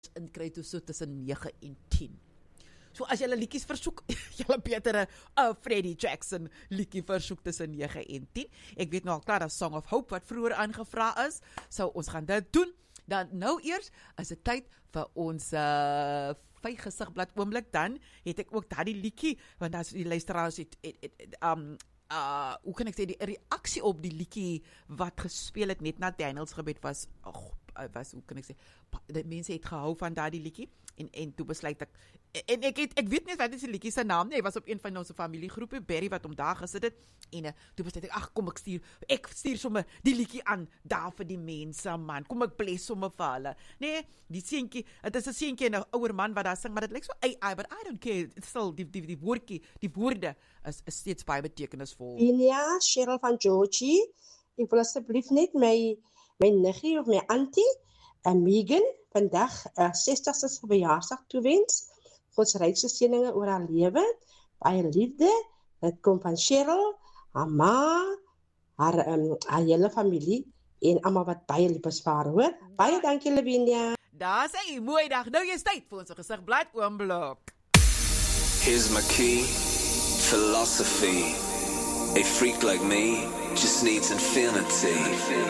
in kry toe so tussen 9 en 10. So as julle liedjies versoek, julle beter 'n Freddie Jackson liedjie versoek tussen 9 en 10. Ek weet nou al klaar dat Song of Hope wat vroeër aangevra is, so ons gaan dit doen. Dan nou eers is dit tyd vir ons Vygesigblad oomblik. Dan het ek ook daardie liedjie, want as die luisteraars hoe kan ek sê, die reaksie op die liedjie wat gespeel het net na Daniels gebed was, hoe kan ek sê, die mense het gehou van daardie liedjie, en toe besluit ek, en ek weet nie wat is die liedjie se naam nie, hy was op een van ons familiegroepe, Barry wat hom daar gesit het, en toe besluit ek, kom ek stuur sommer die liedjie aan, daar vir die mense, man, kom ek bless sommer vir hulle, nee, die seentjie, het is 'n seentjie en 'n ouer man wat daar sing, maar dit lyk so, but I don't care, it's still, die woorde is steeds baie betekenisvol. Ja, Cheryl van Georgie, ek wil asseblief net my niggie of my auntie, Megan, vandag 60ste verjaarsdag toewens. Gods rykste seëninge oor haar lewe, baie liefde. Dit kom van Cheryl, haar ma, haar hele familie en almal wat baie lief is vir haar, hoor. Baie dankie, Lavinia. Daar sê, mooi dag. Nou jy tyd vir ons gesigblad oomblik. Here's my key, philosophy. A freak like me just needs infinity.